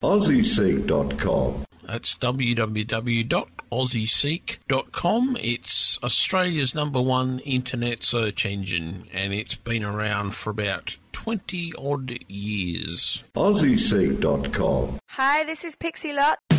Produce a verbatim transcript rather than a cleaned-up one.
aussie seek dot com. That's w w w dot aussie seek dot com. It's Australia's number one internet search engine, and it's been around for about twenty odd years. aussie seek dot com. Hi, this is Pixie Lot.